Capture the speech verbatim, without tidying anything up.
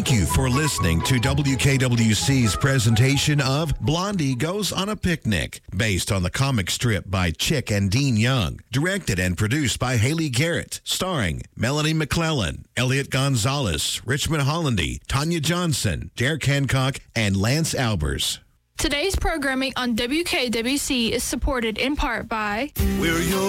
Thank you for listening to W K W C's presentation of Blondie Goes on a Picnic, based on the comic strip by Chick and Dean Young, directed and produced by Haley Garrett, starring Melanie McClellan, Elliot Gonzalez, Richmond Hollandy, Tanya Johnson, Derek Hancock, and Lance Albers. Today's programming on W K W C is supported in part by We're your